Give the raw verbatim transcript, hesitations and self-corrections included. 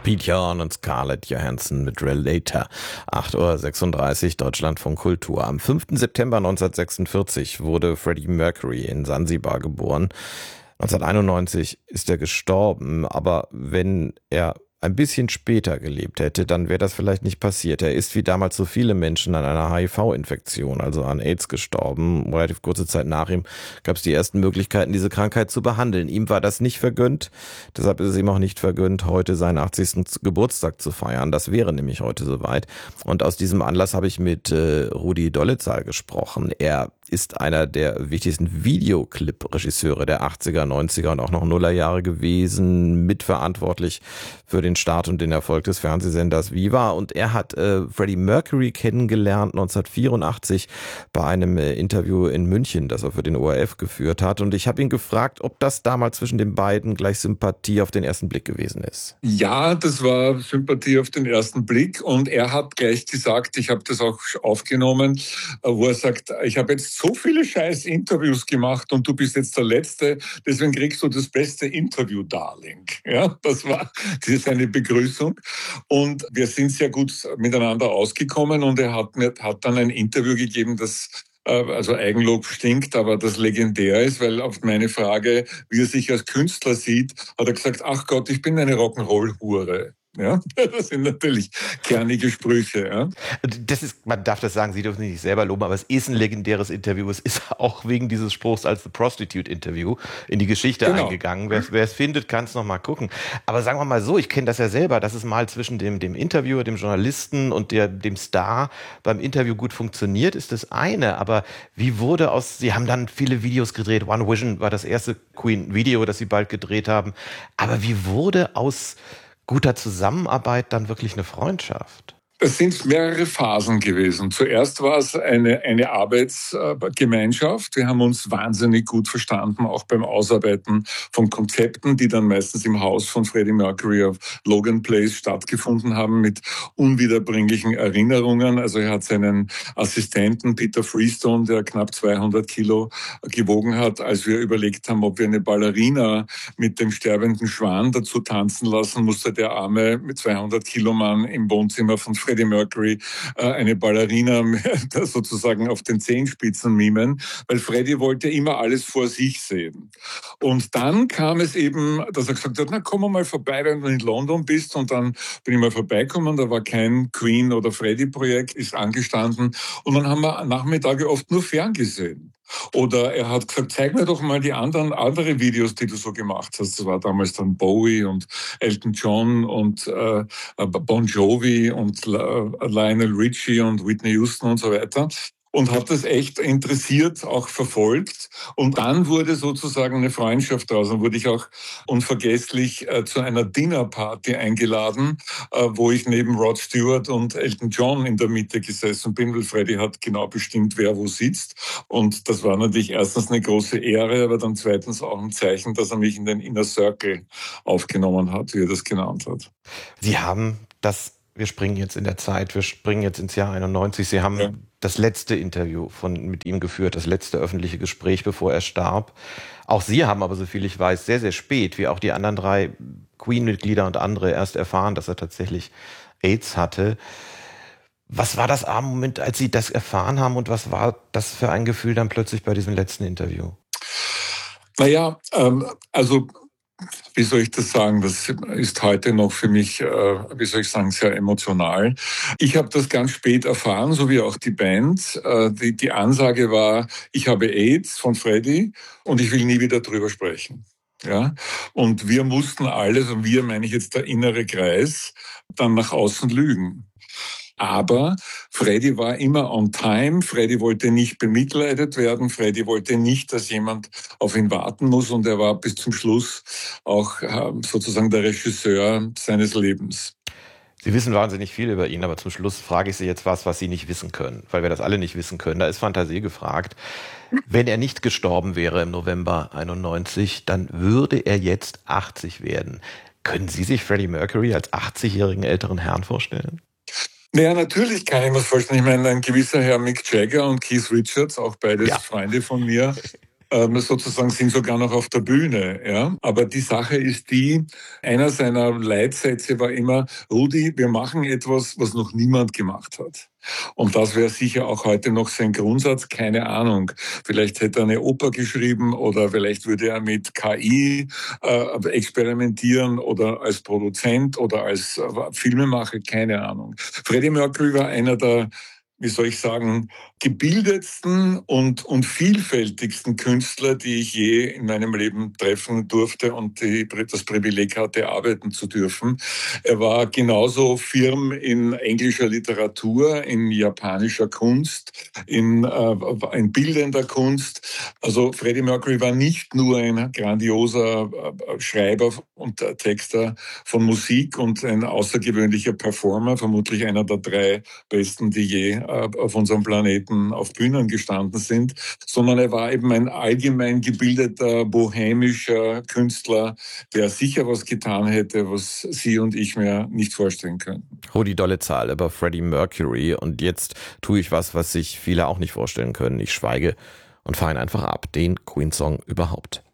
Pete Yorn und Scarlett Johansson mit Relator. acht Uhr sechsunddreißig, Deutschlandfunk Kultur. Am fünften September neunzehnhundertsechsundvierzig wurde Freddie Mercury in Sansibar geboren. neunzehnhunderteinundneunzig ist er gestorben, aber wenn er ein bisschen später gelebt hätte, dann wäre das vielleicht nicht passiert. Er ist wie damals so viele Menschen an einer H I V-Infektion, also an AIDS, gestorben. Relativ kurze Zeit nach ihm gab es die ersten Möglichkeiten, diese Krankheit zu behandeln. Ihm war das nicht vergönnt, deshalb ist es ihm auch nicht vergönnt, heute seinen achtzigsten Geburtstag zu feiern. Das wäre nämlich heute soweit. Und aus diesem Anlass habe ich mit äh, Rudi Dollezahl gesprochen. Er ist einer der wichtigsten Videoclip-Regisseure der achtziger, neunziger und auch noch Nullerjahre gewesen, mitverantwortlich für den Start und den Erfolg des Fernsehsenders Viva. Und er hat äh, Freddie Mercury kennengelernt neunzehnhundertvierundachtzig bei einem äh, Interview in München, das er für den O R F geführt hat. Und ich habe ihn gefragt, ob das damals zwischen den beiden gleich Sympathie auf den ersten Blick gewesen ist. Ja, das war Sympathie auf den ersten Blick. Und er hat gleich gesagt, ich habe das auch aufgenommen, wo er sagt, ich habe jetzt so viele scheiß Interviews gemacht und du bist jetzt der Letzte, deswegen kriegst du das beste Interview-Darling. Ja, das war seine Begrüßung. Und wir sind sehr gut miteinander ausgekommen und er hat mir hat dann ein Interview gegeben, das also Eigenlob stinkt, aber das legendär ist, weil auf meine Frage, wie er sich als Künstler sieht, hat er gesagt, ach Gott, ich bin eine Rock'n'Roll-Hure. Ja, das sind natürlich kernige Sprüche. Ja. Das ist, man darf das sagen, Sie dürfen sich nicht selber loben, aber es ist ein legendäres Interview. Es ist auch wegen dieses Spruchs als The Prostitute-Interview in die Geschichte genau. eingegangen. Wer, wer es findet, kann es noch mal gucken. Aber sagen wir mal so, ich kenne das ja selber, dass es mal zwischen dem, dem Interviewer, dem Journalisten und der, dem Star beim Interview gut funktioniert, ist das eine. Aber wie wurde aus, Sie haben dann viele Videos gedreht, One Vision war das erste Queen-Video, das Sie bald gedreht haben. Aber wie wurde aus guter Zusammenarbeit dann wirklich eine Freundschaft? Es sind mehrere Phasen gewesen. Zuerst war es eine, eine Arbeitsgemeinschaft. Wir haben uns wahnsinnig gut verstanden, auch beim Ausarbeiten von Konzepten, die dann meistens im Haus von Freddie Mercury auf Logan Place stattgefunden haben, mit unwiederbringlichen Erinnerungen. Also er hat seinen Assistenten Peter Freestone, der knapp zweihundert Kilo gewogen hat, als wir überlegt haben, ob wir eine Ballerina mit dem sterbenden Schwan dazu tanzen lassen, musste der arme mit zweihundert Kilo Mann im Wohnzimmer von Freddie Mercury äh, eine Ballerina sozusagen auf den Zehenspitzen mimen, weil Freddie wollte immer alles vor sich sehen. Und dann kam es eben, dass er gesagt hat, na komm mal vorbei, wenn du in London bist. Und dann bin ich mal vorbeikommen, da war kein Queen- oder Freddie-Projekt, ist angestanden. Und dann haben wir Nachmittage oft nur ferngesehen. Oder er hat gesagt, zeig mir doch mal die anderen andere Videos, die du so gemacht hast. Das war damals dann Bowie und Elton John und äh, Bon Jovi und Lionel Richie und Whitney Houston und so weiter. Und habe das echt interessiert auch verfolgt. Und dann wurde sozusagen eine Freundschaft draus. Dann wurde ich auch unvergesslich äh, zu einer Dinnerparty eingeladen, äh, wo ich neben Rod Stewart und Elton John in der Mitte gesessen bin, weil Freddie hat genau bestimmt, wer wo sitzt. Und das war natürlich erstens eine große Ehre, aber dann zweitens auch ein Zeichen, dass er mich in den Inner Circle aufgenommen hat, wie er das genannt hat. Sie haben das Wir springen jetzt in der Zeit, wir springen jetzt ins Jahr einundneunzig. Sie haben ja. das letzte Interview von, mit ihm geführt, das letzte öffentliche Gespräch, bevor er starb. Auch Sie haben aber, so viel ich weiß, sehr, sehr spät, wie auch die anderen drei Queen-Mitglieder und andere, erst erfahren, dass er tatsächlich AIDS hatte. Was war das Moment, als Sie das erfahren haben und was war das für ein Gefühl dann plötzlich bei diesem letzten Interview? Naja, ähm, also... Wie soll ich das sagen? Das ist heute noch für mich, äh, wie soll ich sagen, sehr emotional. Ich habe das ganz spät erfahren, so wie auch die Band. Äh, die, die Ansage war, ich habe AIDS von Freddie und ich will nie wieder drüber sprechen. Ja, und wir mussten alles, und wir meine ich jetzt der innere Kreis, dann nach außen lügen. Aber Freddie war immer on time. Freddie wollte nicht bemitleidet werden. Freddie wollte nicht, dass jemand auf ihn warten muss. Und er war bis zum Schluss auch sozusagen der Regisseur seines Lebens. Sie wissen wahnsinnig viel über ihn, aber zum Schluss frage ich Sie jetzt was, was Sie nicht wissen können, weil wir das alle nicht wissen können. Da ist Fantasie gefragt. Wenn er nicht gestorben wäre im November einundneunzig, dann würde er jetzt achtzig werden. Können Sie sich Freddie Mercury als achtzigjährigen älteren Herrn vorstellen? Naja, natürlich kann ich mir das vorstellen. Ich meine, ein gewisser Herr Mick Jagger und Keith Richards, auch beides ja. Freunde von mir, ähm, sozusagen sind sogar noch auf der Bühne. Ja? Aber die Sache ist die, einer seiner Leitsätze war immer, Rudi, wir machen etwas, was noch niemand gemacht hat. Und das wäre sicher auch heute noch sein Grundsatz, keine Ahnung. Vielleicht hätte er eine Oper geschrieben oder vielleicht würde er mit K I äh, experimentieren oder als Produzent oder als äh, Filmemacher, keine Ahnung. Freddie Mercury war einer der, wie soll ich sagen, gebildetsten und, und vielfältigsten Künstler, die ich je in meinem Leben treffen durfte und die, das Privileg hatte, arbeiten zu dürfen. Er war genauso firm in englischer Literatur, in japanischer Kunst, in, äh, in bildender Kunst. Also Freddie Mercury war nicht nur ein grandioser äh, Schreiber und äh, Texter von Musik und ein außergewöhnlicher Performer, vermutlich einer der drei besten, die je äh, auf unserem Planeten auf Bühnen gestanden sind, sondern er war eben ein allgemein gebildeter, bohemischer Künstler, der sicher was getan hätte, was Sie und ich mir nicht vorstellen können. Oh, die dolle Zahl über Freddie Mercury. Und jetzt tue ich was, was sich viele auch nicht vorstellen können. Ich schweige und fahre ihn einfach ab. Den Queen-Song überhaupt.